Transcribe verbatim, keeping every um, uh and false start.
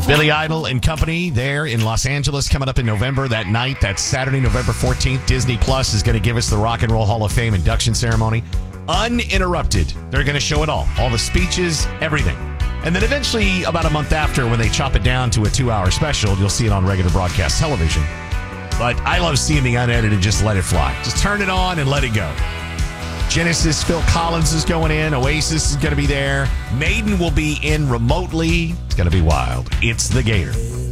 Billy Idol and company there in Los Angeles coming up in November. That night, that Saturday, November fourteenth, Disney Plus is going to give us the Rock and Roll Hall of Fame induction ceremony. Uninterrupted. They're going to show it all. All the speeches, everything. And then eventually, about a month after, when they chop it down to a two-hour special, you'll see it on regular broadcast television. But I love seeing the unedited, just let it fly. Just turn it on and let it go. Genesis, Phil Collins is going in. Oasis is going to be there. Maiden will be in remotely. It's going to be wild. It's the Gator.